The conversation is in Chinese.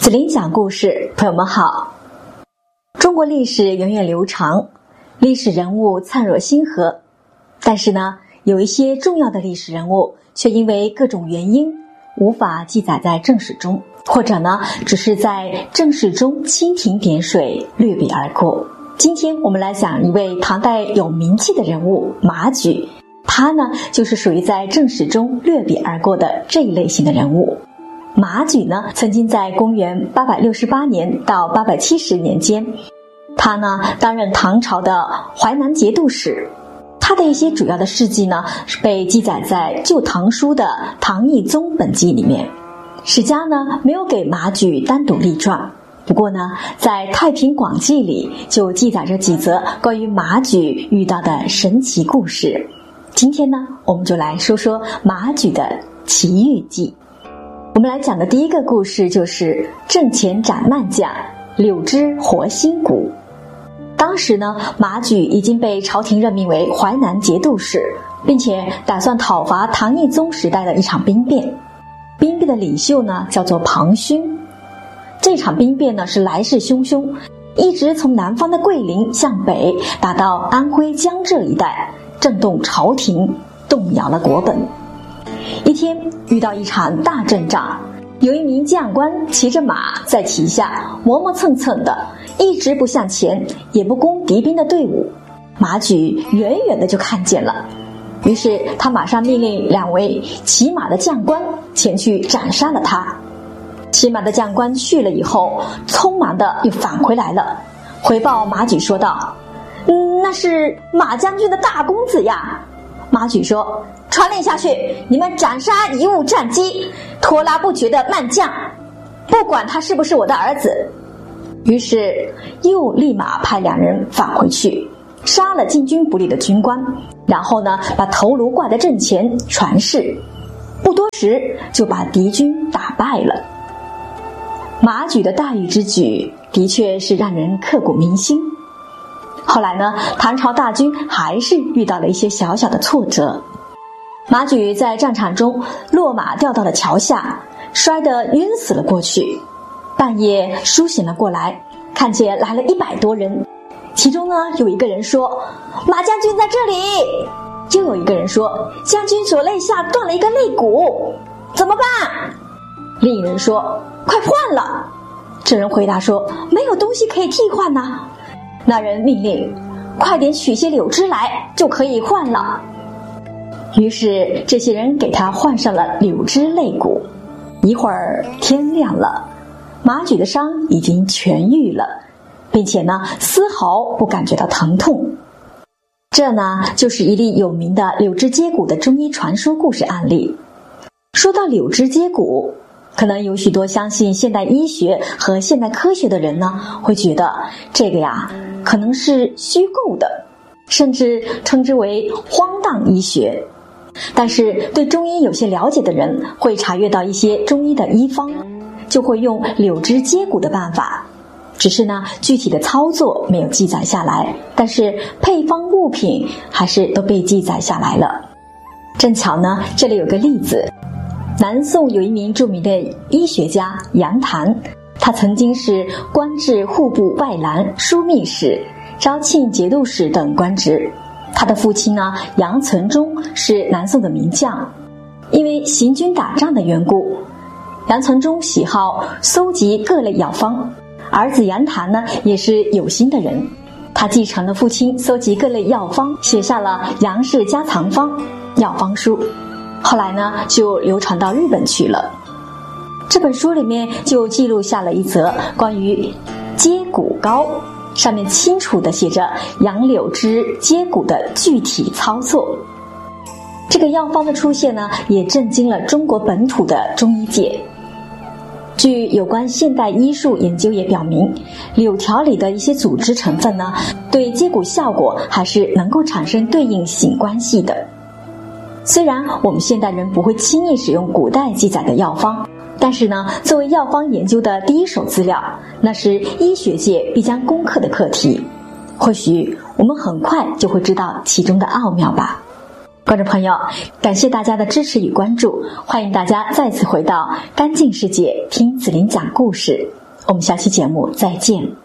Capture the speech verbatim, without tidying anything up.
子琳讲故事，朋友们好。中国历史源远流长，历史人物灿若星河，但是呢，有一些重要的历史人物却因为各种原因无法记载在正史中，或者呢，只是在正史中蜻蜓点水，略笔而过。今天我们来讲一位唐代有名气的人物马举，他呢就是属于在正史中略笔而过的这一类型的人物。马举呢，曾经在公元八百六十八年到八百七十年间，他呢担任唐朝的淮南节度使。他的一些主要的事迹呢，是被记载在《旧唐书》的《唐懿宗本纪》里面。史家呢没有给马举单独立传，不过呢，在《太平广记》里就记载着几则关于马举遇到的神奇故事。今天呢，我们就来说说马举的奇遇记。我们来讲的第一个故事就是阵前斩慢将，柳枝活新骨。当时呢，马举已经被朝廷任命为淮南节度使，并且打算讨伐唐懿宗时代的一场兵变。兵变的领袖呢叫做庞勋。这场兵变呢是来势汹汹，一直从南方的桂林向北打到安徽江浙一带，震动朝廷，动摇了国本。一天遇到一场大阵仗，有一名将官骑着马在旗下磨磨蹭蹭的，一直不向前，也不攻敌兵的队伍。马举远远的就看见了，于是他马上命令两位骑马的将官前去斩杀了他。骑马的将官去了以后，匆忙的又返回来了，回报马举说道：嗯，那是马将军的大公子呀。马举说：传令下去，你们斩杀贻误战机、拖拉不绝的慢将，不管他是不是我的儿子。于是又立马派两人返回去，杀了进军不利的军官，然后呢，把头颅挂在阵前传誓，不多时就把敌军打败了。马举的大义之举的确是让人刻骨铭心。后来呢，唐朝大军还是遇到了一些小小的挫折。马举在战场中落马掉到了桥下，摔得晕死了过去。半夜苏醒了过来，看见来了一百多人，其中呢有一个人说：马将军在这里。又有一个人说：将军左肋下断了一个肋骨，怎么办？另一人说：快换了。这人回答说：没有东西可以替换呢。那人命令：快点取些柳枝来，就可以换了。于是这些人给他换上了柳枝肋骨。一会儿天亮了，马举的伤已经痊愈了，并且呢丝毫不感觉到疼痛。这呢就是一例有名的柳枝接骨的中医传说故事案例。说到柳枝接骨，可能有许多相信现代医学和现代科学的人呢，会觉得这个呀可能是虚构的，甚至称之为荒诞医学。但是对中医有些了解的人会查阅到一些中医的医方，就会用柳枝接骨的办法，只是呢具体的操作没有记载下来，但是配方物品还是都被记载下来了。正巧呢这里有个例子，南宋有一名著名的医学家杨谭，他曾经是官至户部外郎、枢密使、昭庆节度使等官职。他的父亲呢杨存忠是南宋的名将，因为行军打仗的缘故，杨存忠喜好搜集各类药方，儿子杨谭呢也是有心的人，他继承了父亲搜集各类药方，写下了《杨氏家藏方》药方书，后来呢就流传到日本去了。这本书里面就记录下了一则关于接骨膏，上面清楚地写着杨柳枝接骨的具体操作。这个药方的出现呢，也震惊了中国本土的中医界。据有关现代医术研究也表明，柳条里的一些组织成分呢，对接骨效果还是能够产生对应性关系的。虽然我们现代人不会轻易使用古代记载的药方，但是呢，作为药方研究的第一手资料，那是医学界必将攻克的课题。或许我们很快就会知道其中的奥妙吧。 观众朋友，感谢大家的支持与关注，欢迎大家再次回到干净世界听子琳讲故事。我们下期节目再见。